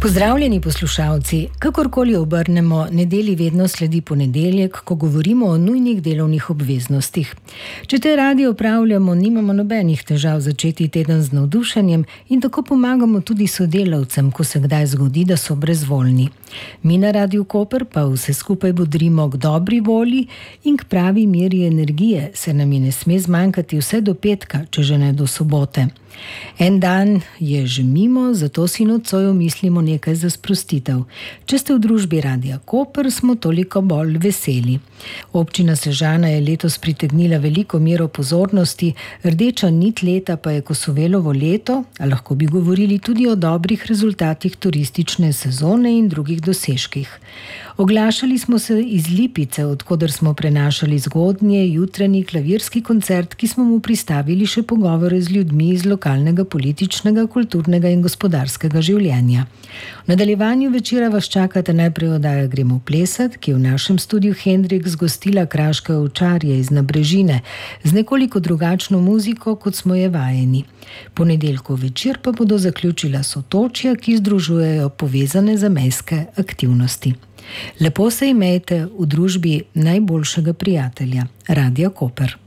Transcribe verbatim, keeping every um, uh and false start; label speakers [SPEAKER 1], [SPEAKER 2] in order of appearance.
[SPEAKER 1] Pozdravljeni poslušalci, kakorkoli obrnemo, nedelji vedno sledi ponedeljek, ko govorimo o nujnih delovnih obveznostih. Če te radi opravljamo, nimamo nobenih težav začeti teden z navdušenjem in tako pomagamo tudi sodelavcem, ko se kdaj zgodi, da so brezvoljni. Mi na Radiu Koper pa vse skupaj bodrimo k dobri volji in k pravi meri energije, se nam je ne sme zmanjkati vse do petka, če že ne do sobote. En dan je že mimo, zato si nocoj omislimo nekaj za sprostitev. Če ste v družbi Radia Koper, smo toliko bolj veseli. Občina Sežana je letos pritegnila veliko mero pozornosti, rdeča nit leta pa je Kosovelovo leto, a lahko bi govorili tudi o dobrih rezultatih turistične sezone in drugih dosežkih. Oglašali smo se iz Lipice, odkoder smo prenašali zgodnje jutranji klavirski koncert, ki smo mu pristavili še pogovore z ljudmi iz lokalnega političnega, kulturnega in gospodarskega življenja. V nadaljevanju večera vas čakate najprej oddaja Gremo plesat, ki je v našem studiu Hendrik zgostila kraške ovčarje iz Nabrežine z nekoliko drugačno muziko, kot smo je vajeni. Ponedeljkov večer pa bodo zaključila Sotočja, ki združujejo povezane zamejske aktivnosti. Lepo se imejte v družbi najboljšega prijatelja, Radia Koper.